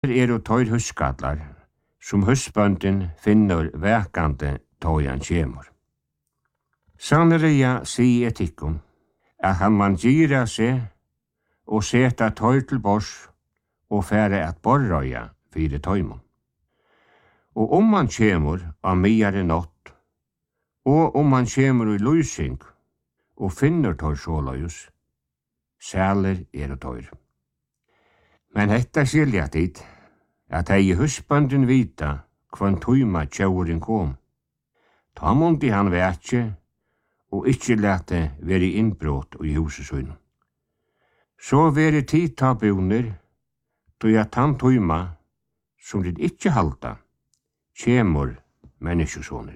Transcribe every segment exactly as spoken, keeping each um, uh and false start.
er og tøyr huskallar, som husbønden finner vekande tøyan kjemur. Sannelig sier etikkum, at han man gira seg og seta tøyr til bors og fære at borrøya fire tøymon. Og om man kjemur av miare nått, og om man kjemur i lysing og finner tøyr såløyus, sæler er og tøyr. Men hetta skilja tid, at hei husbønden vita kvann tøyma tjauren kom. Ta mundi han vekje, og ikkje lete veri innbrot i husesunn. Så veri tid ta buner, tog at han tøyma, som det ikkje halta, kjemur menneskesåner.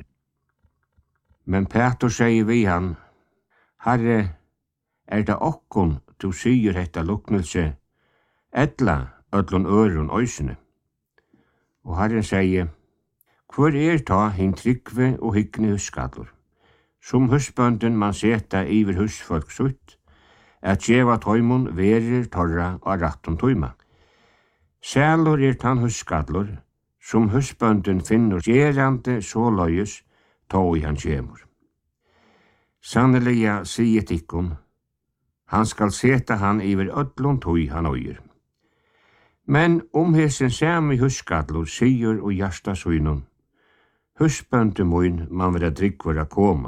Men Petur sier vi han, Herre, er det okkon du sier hetta luknelse, etla öllun øron øysene. Og Herren sier, hvor er ta hin tryggve og hyggni huskallur, som husbønden man seta iver husfolk sutt, at djeva tøymon verir torra og rattum tøyma. Sælur er tan huskallur, som husbønden finner gerande såløyes tå i han kjemur. Sanneliga sier tikkum, han skal seta han iver öllun tøy han øyer. Men om hesen sami huskallur sier og hjärsta søynun, husbøndu mun man vera dryggvar a koma.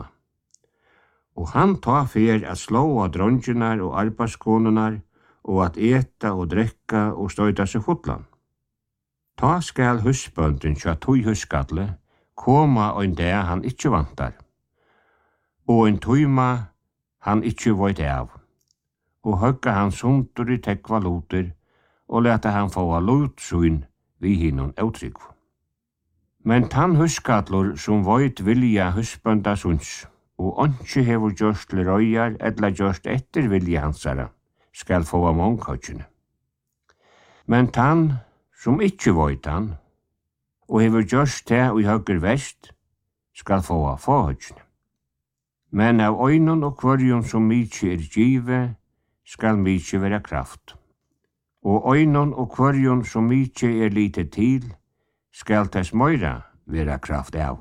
Og han ta fer at slå av dronjunar og arbeidskonunar, og at eta og drekka og støyta seg fotlan. Ta skal husbønden kja tøy huskallu koma ein dag han ikkje vantar, og ein tøyma han ikkje veit av, og høgga han sundur i tekva luter, og leta han få a lutsyn vi hinnon autrykv. Men tann huskallur som veit vilja husbønda sunds, og onki hefur gjørst til røyjar eller gjørst etter vilja hansara, skal få a mångkøtjene. Men tann som ikkje veit han, og hefur gjørst det og i høgger vest, skal få a fåhøtjene. Men av øynun og kvarjon som mykje er give, skal mykje vera kraft. Og øynun og kvarjon som mykje er lite til, skal tess møyra vera kraft av.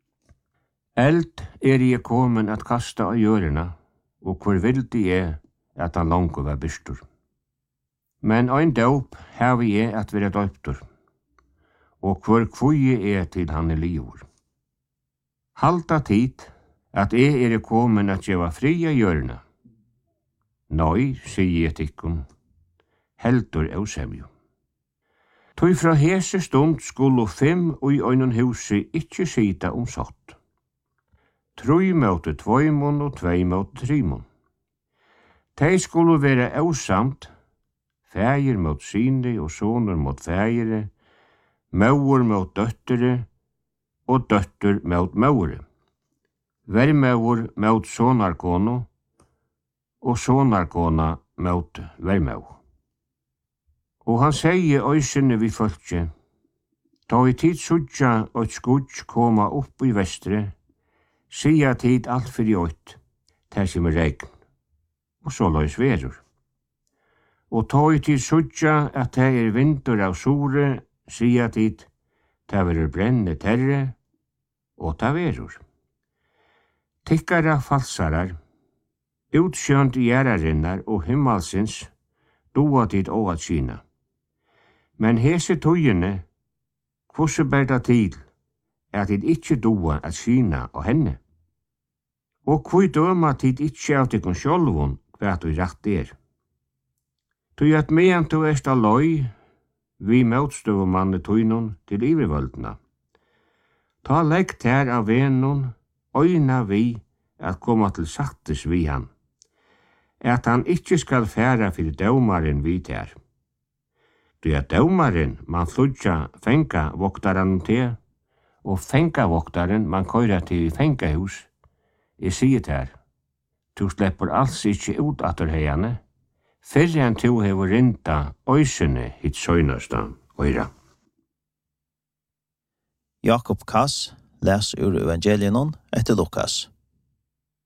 Eld er jeg komen at kasta av jørena, og hvor vildi er at han langt var byrstur. Men ein dåp hevi jeg at vera døptur, og hvor kvøye er til han er livur. Halta tid at jeg er komen at jeg var fri av jørena. Nei, sier jeg tikkum, heldur ausemju. Tøy fra hese stund skulle fem og i øynun husi ikkje sita om sott. Troi møte tvoimon og tvei møte trimon. Tei skulle være ausamt, fægir mot sine og soner mot fægire, mauer mot døttere og døtter mot mauere. Vermauer mot sonarkono og sonarkona mot vermau. Og han sier øysene vi følge, ta i tid sudja og skudj koma opp i vestre, sia tid alt fyrir ått, ter som er regn, og så løys verur. Og ta i tid sudja at det er vinter av sore, sia tid, ta verur brenne terre, og ta verur. Tikkara falsarar, utsjönt gjerarinnar og himmalsins, doa tid og at kina. Men hese tøyene, hvordan berda til, at tid ikkje doa at kina og henne? Og hvor døma tid ikkje av tikkun sjolvun hva du rett er? Tøy at mean du erst a løy, vi møtstøvumanne tøynun til ivervøldna. Ta legg ter av venun, øyna vi at koma til sattes vi han, at han ikkje skal færa fyrir dømaren vi ter. Du er dømaren man fludja fenga voktaran til, og fenga voktaren man køyra til fengahus. Jeg sier ter, du slepper alls ikkje ut atter heiane, fyrre enn tu hever rinta øysene hit søgnasta øyra. Jakob Kass les ur evangelienon etter Lukas.